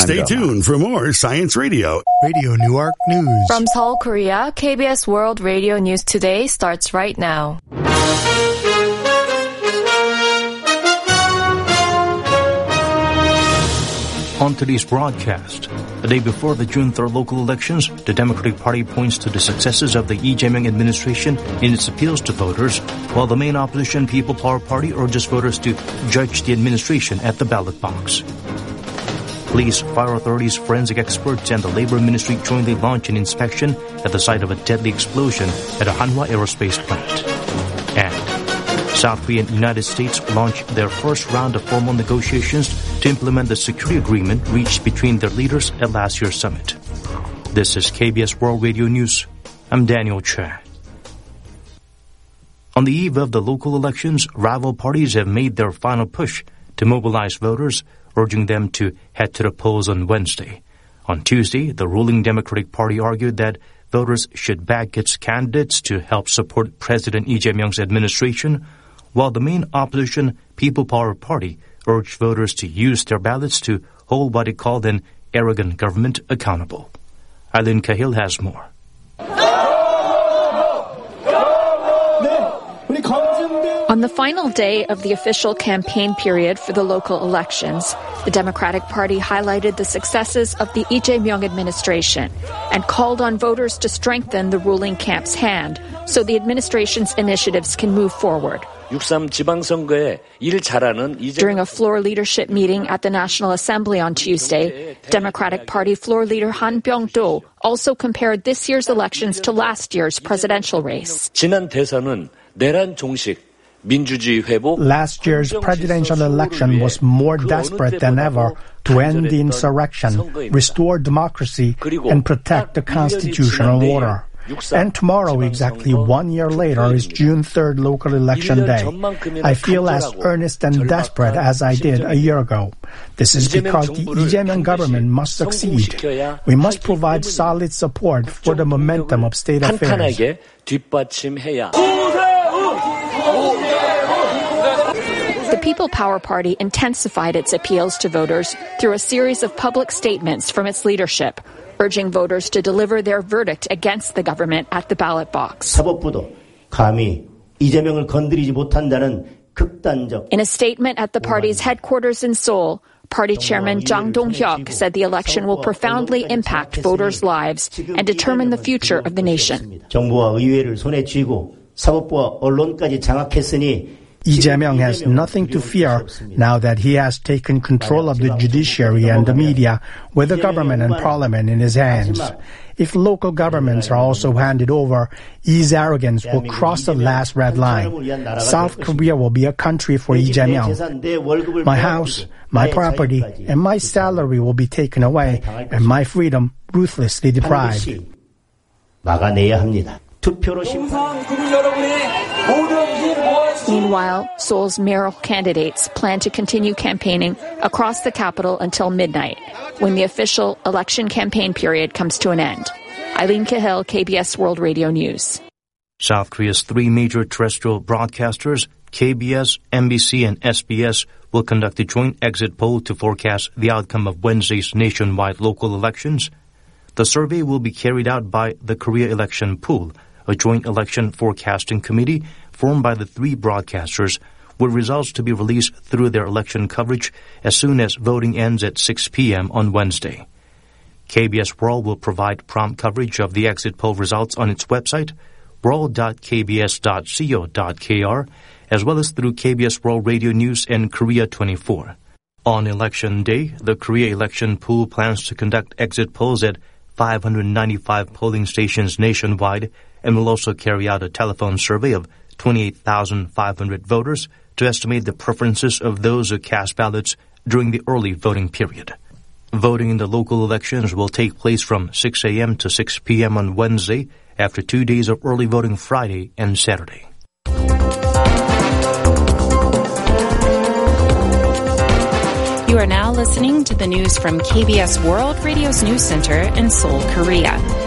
Stay tuned for more Science Radio. Radio Newark News. From Seoul, Korea, KBS World Radio News Today starts right now. On today's broadcast, the day before the June 3rd local elections, the Democratic Party points to the successes of the Lee Jae-myung administration in its appeals to voters, while the main opposition People Power Party urges voters to judge the administration at the ballot box. Police, fire authorities, forensic experts, and the Labor Ministry jointly launch an inspection at the site of a deadly explosion at a Hanwha Aerospace plant. And South Korea and United States launch their first round of formal negotiations to implement the security agreement reached between their leaders at last year's summit. This is KBS World Radio News. I'm Daniel Che. On the eve of the local elections, rival parties have made their final push to mobilize voters, urging them to head to the polls on Wednesday. On Tuesday, the ruling Democratic Party argued that voters should back its candidates to help support President Lee Jae-myung's administration, while the main opposition People Power Party urged voters to use their ballots to hold what it called an arrogant government accountable. Eileen Cahill has more. On the final day of the official campaign period for the local elections, the Democratic Party highlighted the successes of the Lee Jae-myung administration and called on voters to strengthen the ruling camp's hand so the administration's initiatives can move forward. During a floor leadership meeting at the National Assembly on Tuesday, Democratic Party floor leader Han Byung-do also compared this year's elections to last year's presidential race. Last year's presidential election was more desperate than ever to end the insurrection, restore democracy, and protect the constitutional order. And tomorrow, exactly 1 year later, is June 3rd local election day. I feel as earnest and desperate as I did a year ago. This is because the Lee Jae-myung government must succeed. We must provide solid support for the momentum of state affairs. The People Power Party intensified its appeals to voters through a series of public statements from its leadership, urging voters to deliver their verdict against the government at the ballot box. In a statement at the party's headquarters in Seoul, Party Chairman Jang Dong-hyuk said the election will profoundly impact voters' lives and determine the future of the nation. Lee Jae-myung has nothing to fear now that he has taken control of the judiciary and the media with the government and parliament in his hands. If local governments are also handed over, Lee's arrogance will cross the last red line. South Korea will be a country for Lee Jae-myung. My house, my property, and my salary will be taken away, and my freedom ruthlessly deprived. Meanwhile, Seoul's mayoral candidates plan to continue campaigning across the capital until midnight, when the official election campaign period comes to an end. Eileen Cahill, KBS World Radio News. South Korea's three major terrestrial broadcasters, KBS, MBC, and SBS, will conduct a joint exit poll to forecast the outcome of Wednesday's nationwide local elections. The survey will be carried out by the Korea Election Pool, a joint election forecasting committee formed by the three broadcasters, with results to be released through their election coverage as soon as voting ends at 6 p.m. on Wednesday. KBS World will provide prompt coverage of the exit poll results on its website, world.kbs.co.kr, as well as through KBS World Radio News and Korea 24. On Election Day, the Korea Election Pool plans to conduct exit polls at 595 polling stations nationwide and will also carry out a telephone survey of 28,500 voters to estimate the preferences of those who cast ballots during the early voting period. Voting in the local elections will take place from 6 a.m. to 6 p.m. on Wednesday after 2 days of early voting Friday and Saturday. You are now listening to the news from KBS World Radio's News Center in Seoul, Korea.